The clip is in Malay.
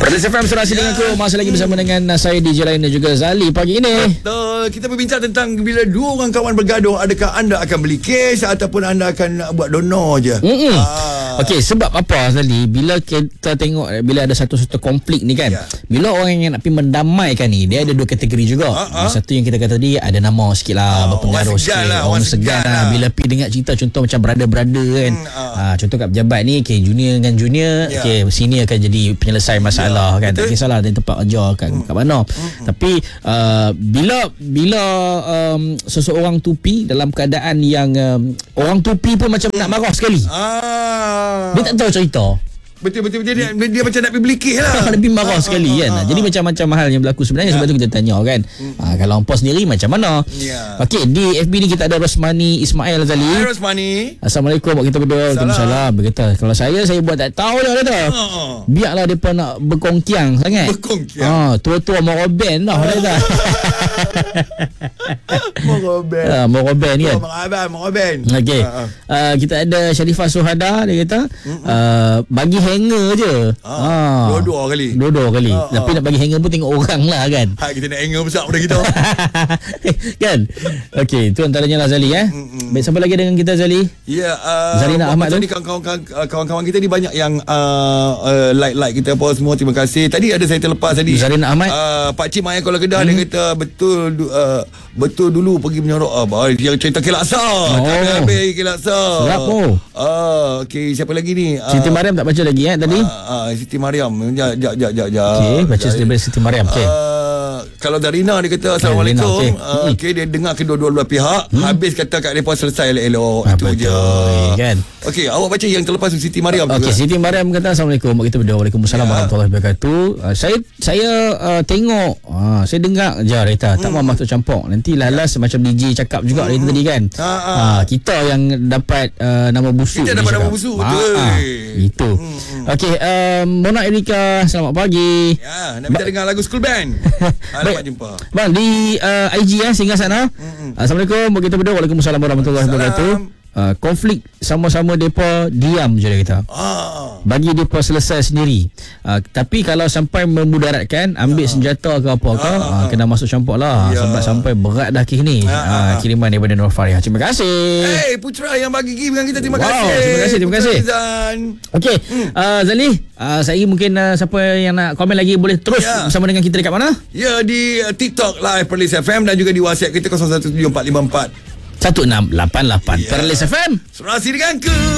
Perlis FM Serasi dengan aku. Masih lagi bersama dengan saya DJ Lain dan juga Zali pagi ini. Betul. Kita berbincang tentang bila dua orang kawan bergaduh, adakah anda akan beli kes ataupun anda akan buat donor je? Okey, sebab apa Zali? Bila kita tengok, bila ada satu konflik ni kan, bila orang yang nak pergi mendamaikan ni, dia ada dua kategori juga. Satu yang kita kata tadi ada nama sikit lah, berpengaruh sikit, orang segan lah. Bila pergi dengar cerita contoh macam brother-brother kan, contoh kat pejabat ni, junior dengan junior, senior akan jadi penyelesai masalah kan, tak kisahlah dari tempat kerja kat mana. Tapi bila seseorang tupi dalam keadaan yang orang tupi pun macam nak marah sekali, dia tak tahu cerita. Betul dia macam nak pergi beli kes lah. Lebih marah sekali kan. Jadi macam-macam hal yang berlaku sebenarnya. Sebab tu kita tanya kan, kalau hampa sendiri macam mana? Okey, di FB ni kita ada Rosmani Ismail Zali. Hai Rosmani. Assalamualaikum, kita berdua. Waalaikumsalam. Dia kata kalau saya buat tak tahu dah kata. Biarlah depa nak berkongkiang sangat. Tua-tua Moroben dah dia kata. Moroben ni kan. Moroben. Okey. Kita ada Sharifah Suhada, dia kata bagi hanger je. Dua-dua kali. Tapi nak bagi hanger pun tengok orang lah kan. Kita nak hanger besar pada kita. Kan. Okey, tu antaranya lah Zali Baik, siapa lagi dengan kita Zali? Ya, Zarina Ahmad tu. Ni kawan-kawan kita ni banyak yang like kita apa semua. Terima kasih. Tadi ada saya terlepas tadi. Zarina Ahmad. Pak Cik Maya Kuala Kedah dia kata betul dulu pergi menyorok yang cerita Kilaksa. Tak habis Kilaksa. Serap okey, siapa lagi ni? Siti Mariam tak baca lagi tadi? Siti Mariam. Okey, baca daripada Siti Mariam. Okey. Kalau Darina dia kata Assalamualaikum. Okey, dia dengar kedua-dua belah pihak. Habis kata kat mereka selesai elok-elok. Itu je kan. Okey, awak baca yang terlepas Siti Mariam. Okey, Siti Mariam kata Assalamualaikum. Kita berdoa. Waalaikumsalam warahmatullahi wabarakatuh. Saya tengok, saya dengar je Rita, tak mau masuk campur. Nanti lalas macam DJ cakap juga Rita tadi kan. Kita yang dapat nama busuk. Kita dapat nama busuk. Betul. Itu. Okey, Mona Erika, selamat pagi. Ya, nak minta dengar lagu School Band. Selamat jumpa. Bang di IG singgah sana. Assalamualaikum, kita berdoa. Waalaikumsalam warahmatullahi wabarakatuh. Konflik sama-sama depa diam je dia kata. Bagi depa selesai sendiri. Tapi kalau sampai memudaratkan, ambil senjata ke apa ke, kena masuk campur lah. Sebab sampai berat dah kes ni. Kiriman daripada Nur Faria. Terima kasih. Putra yang bagi gift dengan kita. Terima kasih. Terima kasih. Okey, Zali, saya mungkin siapa yang nak komen lagi boleh terus bersama dengan kita dekat mana? Ya, di TikTok Live Perlis FM dan juga di WhatsApp kita 017454 1688. Perlis FM. Serasi denganku.